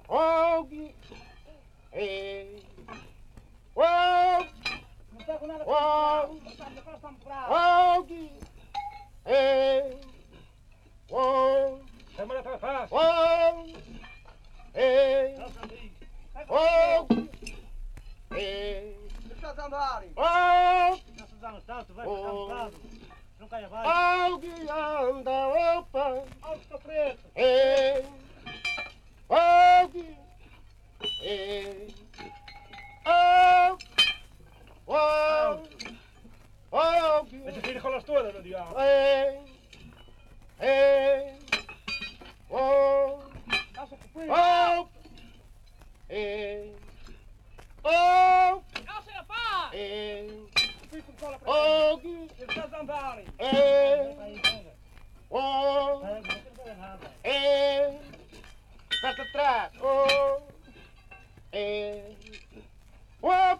Og, Og, Não pego nada Uau. com o carro. Agora estamos bravos. Og, Og, É mulher para fácil. Og, Og, Deixa eu andar. Og, Não se dá tanto, vai ficar um bocado. Não caia mais. Og, anda, opa, Alto está preto. Og, Og, Og, Mas filho com elas todas, meu diabo. Passa com o filho. Oh! Oh! Não, senhor, pá! O filho com cola para Oh! Deixa eu andar. Oh! Não tem nada. Para trás! Oh! Oh!